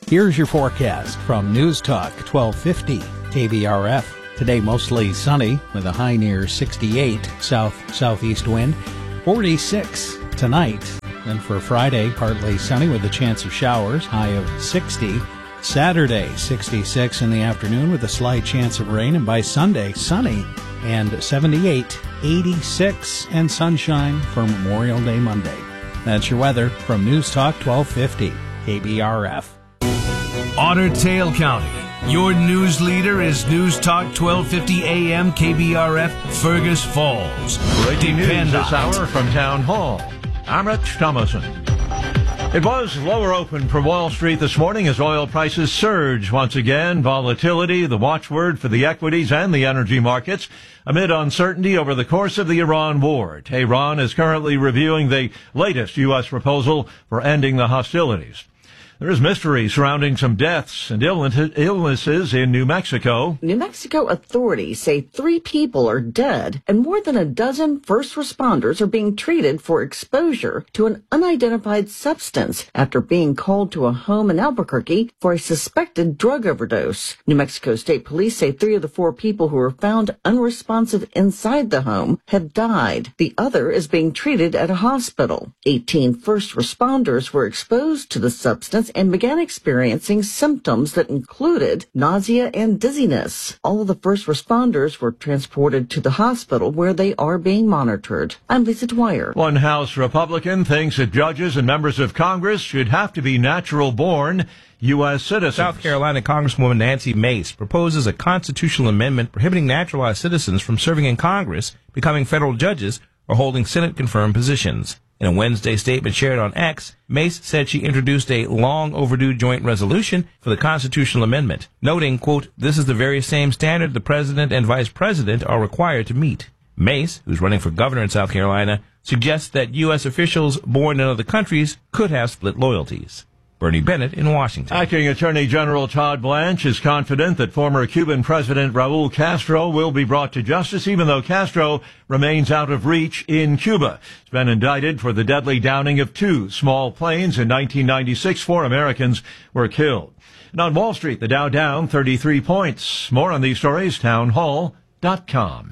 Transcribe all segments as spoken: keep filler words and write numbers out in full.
Here's your forecast from News Talk twelve fifty K B R F. Today mostly sunny with a high near sixty-eight, south-southeast wind, forty-six tonight. Then for Friday, partly sunny with a chance of showers, high of sixty. Saturday, sixty-six in the afternoon with a slight chance of rain. And by Sunday, sunny and seventy-eight, eighty-six, and sunshine for Memorial Day Monday. That's your weather from News Talk twelve fifty K B R F. Otter Tail County. Your news leader is News Talk twelve fifty A M K B R F, Fergus Falls. Breaking news this hour from Town Hall. I'm Rich Thomason. It was lower open for Wall Street this morning as oil prices surge once again. Volatility, the watchword for the equities and the energy markets, amid uncertainty over the course of the Iran war. Tehran is currently reviewing the latest U S proposal for ending the hostilities. There is mystery surrounding some deaths and illnesses in New Mexico. New Mexico authorities say three people are dead and more than a dozen first responders are being treated for exposure to an unidentified substance after being called to a home in Albuquerque for a suspected drug overdose. New Mexico State Police say three of the four people who were found unresponsive inside the home have died. The other is being treated at a hospital. eighteen first responders were exposed to the substance and began experiencing symptoms that included nausea and dizziness. All of the first responders were transported to the hospital where they are being monitored. I'm Lisa Dwyer. One House Republican thinks that judges and members of Congress should have to be natural-born U S citizens. South Carolina Congresswoman Nancy Mace proposes a constitutional amendment prohibiting naturalized citizens from serving in Congress, becoming federal judges, or holding Senate-confirmed positions. In a Wednesday statement shared on X, Mace said she introduced a long-overdue joint resolution for the constitutional amendment, noting, quote, "This is the very same standard the president and vice president are required to meet." Mace, who's running for governor in South Carolina, suggests that U S officials born in other countries could have split loyalties. Bernie Bennett in Washington. Acting Attorney General Todd Blanche is confident that former Cuban President Raul Castro will be brought to justice, even though Castro remains out of reach in Cuba. He's been indicted for the deadly downing of two small planes in nineteen ninety-six. Four Americans were killed. And on Wall Street, the Dow down thirty-three points. More on these stories, townhall dot com.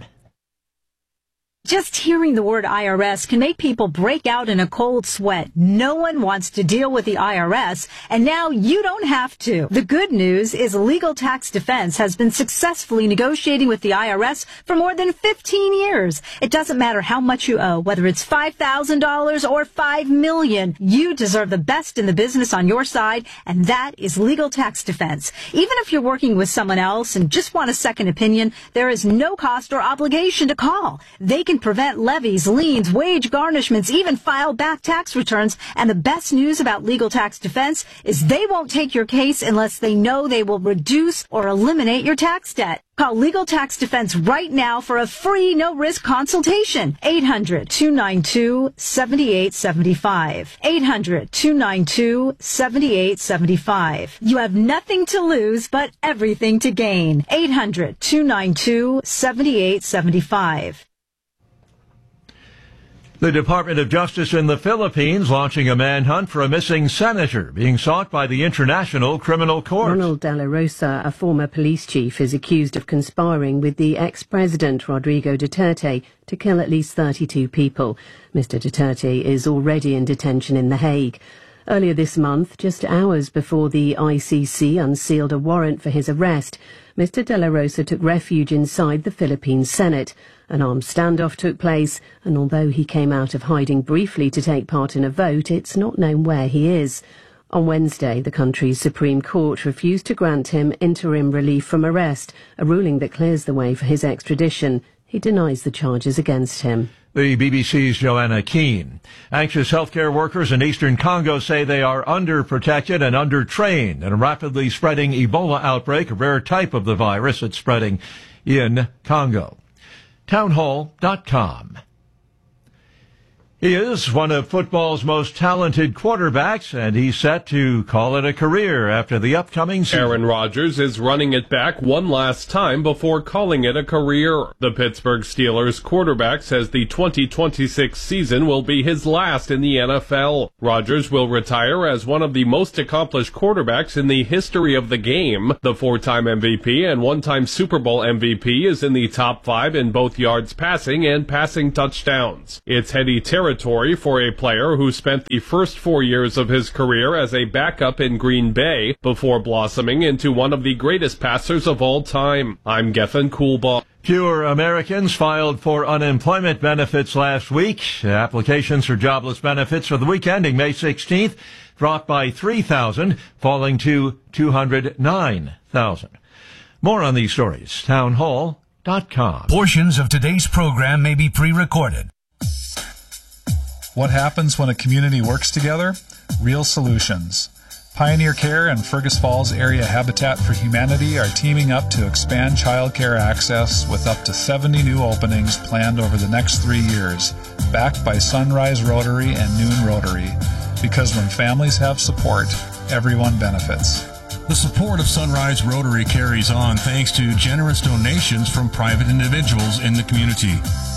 Just hearing the word I R S can make people break out in a cold sweat. No one wants to deal with the I R S, and now you don't have to. The good news is Legal Tax Defense has been successfully negotiating with the I R S for more than fifteen years. It doesn't matter how much you owe, whether it's five thousand dollars or five million dollars. You deserve the best in the business on your side, and that is Legal Tax Defense. Even if you're working with someone else and just want a second opinion, there is no cost or obligation to call. They can prevent levies, liens, wage garnishments, even file back tax returns. And the best news about Legal Tax Defense is they won't take your case unless they know they will reduce or eliminate your tax debt. Call Legal Tax Defense right now for a free, no-risk consultation. eight hundred, two nine two, seven eight seven five. eight hundred, two nine two, seven eight seven five. You have nothing to lose, but everything to gain. eight hundred, two nine two, seven eight seven five. The Department of Justice in the Philippines launching a manhunt for a missing senator being sought by the International Criminal Court. Ronald De La Rosa, a former police chief, is accused of conspiring with the ex-president Rodrigo Duterte to kill at least thirty-two people. Mister Duterte is already in detention in The Hague. Earlier this month, just hours before the I C C unsealed a warrant for his arrest, Mister De La Rosa took refuge inside the Philippine Senate. An armed standoff took place, and although he came out of hiding briefly to take part in a vote, it's not known where he is. On Wednesday, the country's Supreme Court refused to grant him interim relief from arrest, a ruling that clears the way for his extradition. He denies the charges against him. The B B C's Joanna Keane. Anxious healthcare workers in eastern Congo say they are underprotected and undertrained in a rapidly spreading Ebola outbreak, a rare type of the virus that's spreading in Congo. townhall dot com. He is one of football's most talented quarterbacks, and he's set to call it a career after the upcoming season. Aaron Rodgers is running it back one last time before calling it a career. The Pittsburgh Steelers quarterback says the twenty twenty-six season will be his last in the N F L. Rodgers will retire as one of the most accomplished quarterbacks in the history of the game. The four-time M V P and one-time Super Bowl M V P is in the top five in both yards passing and passing touchdowns. It's heady territory Territory for a player who spent the first four years of his career as a backup in Green Bay before blossoming into one of the greatest passers of all time. I'm Gethin Coolbaugh. Fewer Americans filed for unemployment benefits last week. Applications for jobless benefits for the week ending May sixteenth dropped by three thousand, falling to two hundred nine thousand. More on these stories, town hall dot com. Portions of today's program may be pre-recorded. What happens when a community works together? Real solutions. Pioneer Care and Fergus Falls Area Habitat for Humanity are teaming up to expand childcare access with up to seventy new openings planned over the next three years, backed by Sunrise Rotary and Noon Rotary. Because when families have support, everyone benefits. The support of Sunrise Rotary carries on thanks to generous donations from private individuals in the community.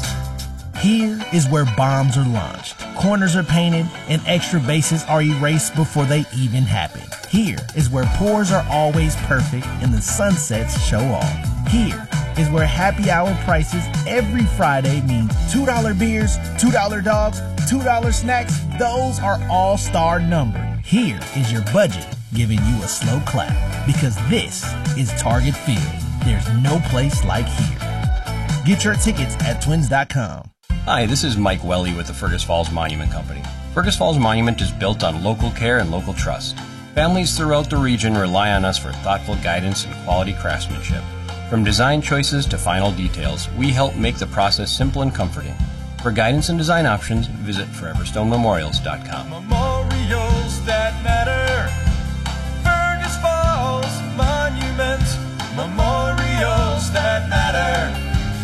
Here is where bombs are launched, corners are painted, and extra bases are erased before they even happen. Here is where pours are always perfect and the sunsets show off. Here is where happy hour prices every Friday mean two dollar beers, two dollar dogs, two dollar snacks. Those are all-star numbered. Here is your budget giving you a slow clap, because this is Target Field. There's no place like here. Get your tickets at twins dot com. Hi, this is Mike Welly with the Fergus Falls Monument Company. Fergus Falls Monument is built on local care and local trust. Families throughout the region rely on us for thoughtful guidance and quality craftsmanship. From design choices to final details, we help make the process simple and comforting. For guidance and design options, visit forever stone memorials dot com. Memorials that matter. Fergus Falls Monument. Memorials that matter.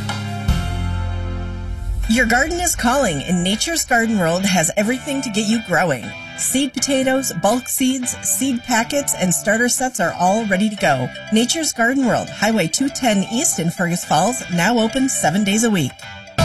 Your garden is calling, and Nature's Garden World has everything to get you growing. Seed potatoes, bulk seeds, seed packets, and starter sets are all ready to go. Nature's Garden World, Highway two ten East in Fergus Falls, now open seven days a week.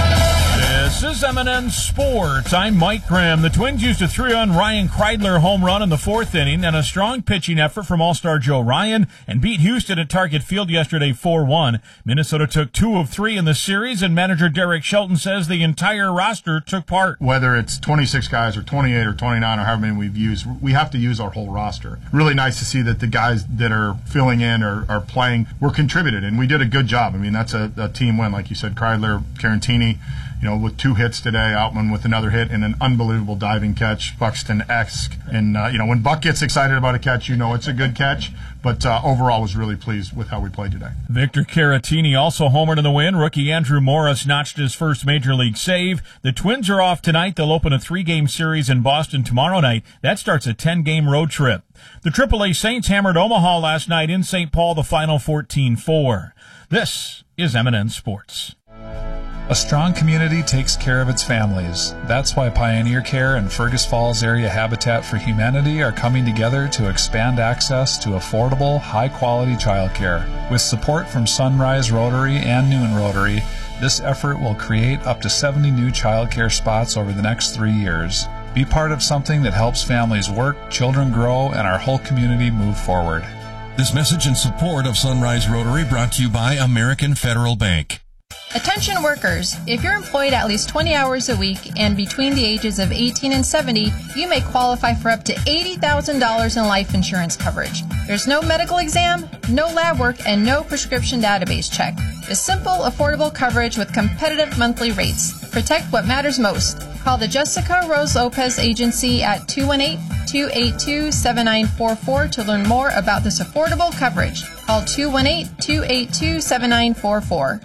This is M and N Sports. I'm Mike Graham. The Twins used a three-run Ryan Kreidler home run in the fourth inning and a strong pitching effort from All-Star Joe Ryan and beat Houston at Target Field yesterday four one. Minnesota took two of three in the series, and manager Derek Shelton says the entire roster took part. Whether it's twenty-six guys or twenty-eight or twenty-nine or however many we've used, we have to use our whole roster. Really nice to see that the guys that are filling in or are playing were contributed, and we did a good job. I mean, that's a, a team win. Like you said, Kreidler, Carantini, you know, with two hits today, Outman with another hit and an unbelievable diving catch, Buxton-esque. And, uh, you know, when Buck gets excited about a catch, you know it's a good catch. But uh, overall was really pleased with how we played today. Victor Caratini also homered in the win. Rookie Andrew Morris notched his first major league save. The Twins are off tonight. They'll open a three-game series in Boston tomorrow night. That starts a ten-game road trip. The triple A Saints hammered Omaha last night in Saint Paul, the final fourteen four. This is M and N Sports. A strong community takes care of its families. That's why Pioneer Care and Fergus Falls Area Habitat for Humanity are coming together to expand access to affordable, high-quality childcare. With support from Sunrise Rotary and Noon Rotary, this effort will create up to seventy new childcare spots over the next three years. Be part of something that helps families work, children grow, and our whole community move forward. This message in support of Sunrise Rotary brought to you by American Federal Bank. Attention workers, if you're employed at least twenty hours a week and between the ages of eighteen and seventy, you may qualify for up to eighty thousand dollars in life insurance coverage. There's no medical exam, no lab work, and no prescription database check. Just simple, affordable coverage with competitive monthly rates. Protect what matters most. Call the Jessica Rose Lopez Agency at two one eight, two eight two, seven nine four four to learn more about this affordable coverage. Call two one eight, two eight two, seven nine four four.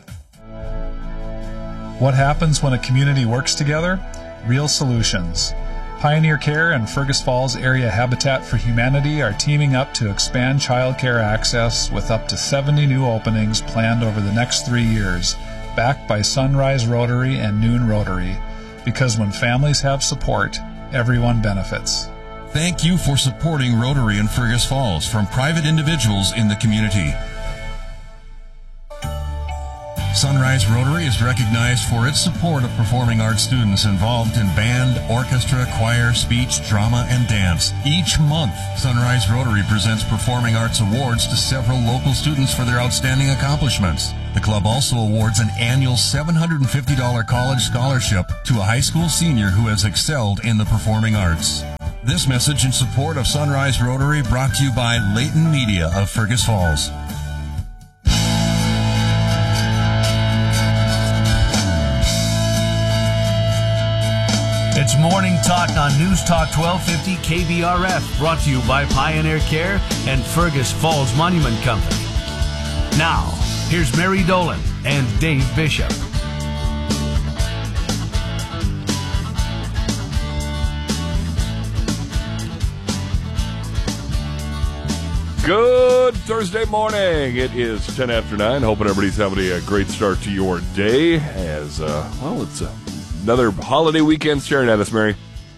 What happens when a community works together? Real solutions. Pioneer Care and Fergus Falls Area Habitat for Humanity are teaming up to expand childcare access with up to seventy new openings planned over the next three years, backed by Sunrise Rotary and Noon Rotary. because when families have support, everyone benefits. Thank you for supporting Rotary in Fergus Falls from private individuals in the community. Sunrise Rotary is recognized for its support of performing arts students involved in band, orchestra, choir, speech, drama, and dance. Each month, Sunrise Rotary presents performing arts awards to several local students for their outstanding accomplishments. The club also awards an annual seven hundred fifty dollars college scholarship to a high school senior who has excelled in the performing arts. This message in support of Sunrise Rotary brought to you by Leighton Media of Fergus Falls. It's Morning Talk on News Talk twelve fifty K B R F, brought to you by Pioneer Care and Fergus Falls Monument Company. Now, here's Mary Dolan and Dave Bishop. Good Thursday morning. It is ten after nine. Hoping everybody's having a great start to your day. As, uh, well, it's uh, another holiday weekend staring at us, Mary.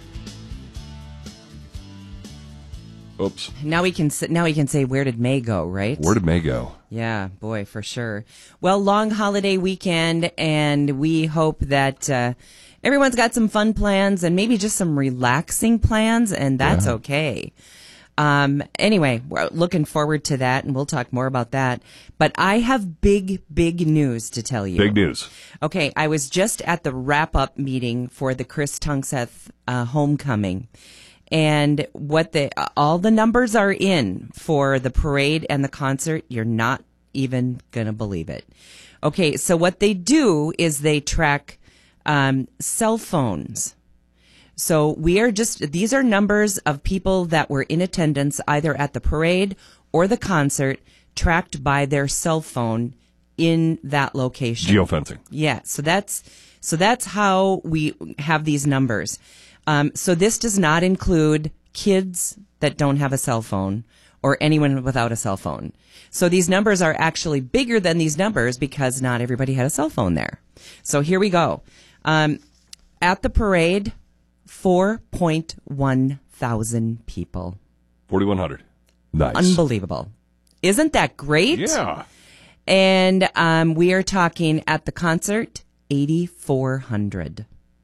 Oops. Now we can now we can say, where did May go, right? Where did May go? Yeah, boy, for sure. Well, long holiday weekend, and we hope that uh, everyone's got some fun plans and maybe just some relaxing plans, and that's yeah. okay. Um, anyway, we're looking forward to that, and we'll talk more about that. But I have big, big news to tell you. Big news. Okay, I was just at the wrap-up meeting for the Chris Tunkseth uh, homecoming, and what the all the numbers are in for the parade and the concert. You're not even gonna believe it. Okay, so what they do is they track um, cell phones. So we are just, these are numbers of people that were in attendance either at the parade or the concert, tracked by their cell phone in that location. Geofencing. Yeah. So that's, so that's how we have these numbers. Um, so this does not include kids that don't have a cell phone or anyone without a cell phone. So these numbers are actually bigger than these numbers because not everybody had a cell phone there. So here we go. Um, at the parade, four point one thousand people. forty-one hundred. Nice. Unbelievable. Isn't that great? Yeah. And um, we are talking at the concert, eighty-four hundred.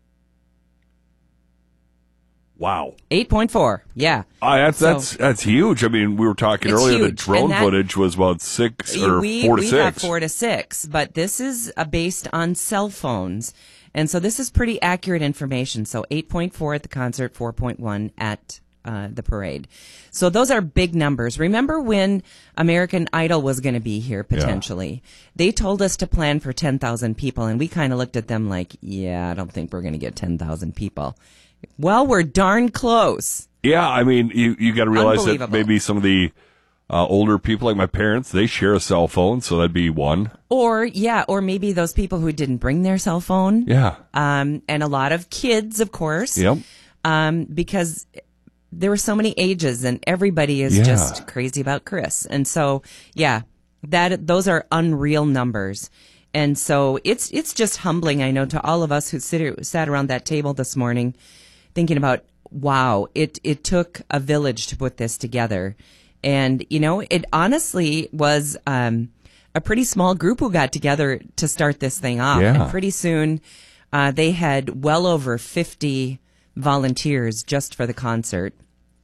Wow. eight point four. Yeah. Uh, that's, so, that's, that's huge. I mean, we were talking earlier, huge. the drone that, footage was about six or we, four to we six. have four to six, but this is uh, based on cell phones. And so this is pretty accurate information. So eight point four at the concert, four point one at uh, the parade. So those are big numbers. Remember when American Idol was going to be here potentially? Yeah. They told us to plan for ten thousand people, and we kind of looked at them like, yeah, I don't think we're going to get ten thousand people. Well, we're darn close. Yeah, I mean, you, you got to realize that maybe some of the Uh, older people like my parents, they share a cell phone, so that'd be one. Or, yeah, or maybe those people who didn't bring their cell phone. Yeah. Um, and a lot of kids, of course. Yep. Um, because there were so many ages, and everybody is yeah. just crazy about Chris. And so, yeah, that those are unreal numbers. And so it's it's just humbling, I know, to all of us who sit, sat around that table this morning thinking about, wow, it, it took a village to put this together. And, you know, it honestly was um, a pretty small group who got together to start this thing off. Yeah. And pretty soon uh, they had well over fifty volunteers just for the concert.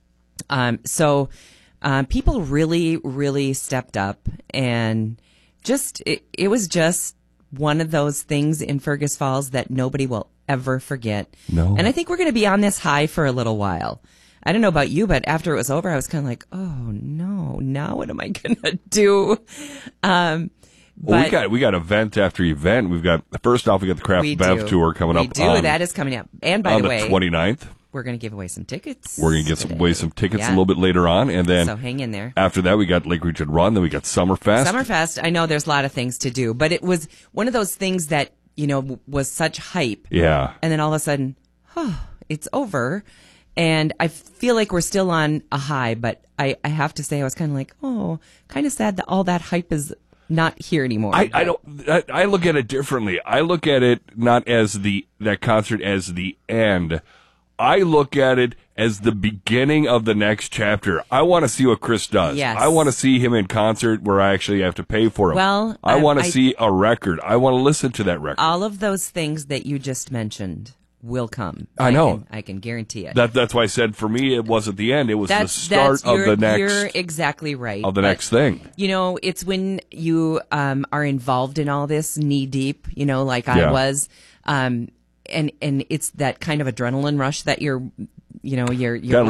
Um, so uh, people really, really stepped up. And just it, it was just one of those things in Fergus Falls that nobody will ever forget. No. And I think we're going to be on this high for a little while. I don't know about you, but after it was over, I was kind of like, oh, no, now what am I going to do? Um, well, we got we got event after event. We've got, first off, we got the Craft Bev Tour coming we up. We do. On, that is coming up. And by on the way, the twenty-ninth. We're going to give away some tickets. We're going to give some, away some tickets yeah. a little bit later on. And then so hang in there. After that, we got Lake Region Run. Then we got Summerfest. Summerfest. I know there's a lot of things to do, but it was one of those things that, you know, was such hype. Yeah. And then all of a sudden, oh, it's over. And I feel like we're still on a high, but I, I have to say I was kind of like, oh, kind of sad that all that hype is not here anymore. I, I don't. I, I look at it differently. I look at it not as the that concert as the end. I look at it as the beginning of the next chapter. I want to see what Chris does. Yes. I want to see him in concert where I actually have to pay for him. Well, I um, want to I- see a record. I want to listen to that record. All of those things that you just mentioned will come. I know. Can, I can guarantee it. That that's why I said for me it wasn't the end. It was That's, the start that's, of you're, the next. You're exactly right. of the But, next thing. You know, it's when you um, are involved in all this knee deep, you know, like I Yeah. was. Um, and, and it's that kind of adrenaline rush that you're, you know, you're, you're Gotta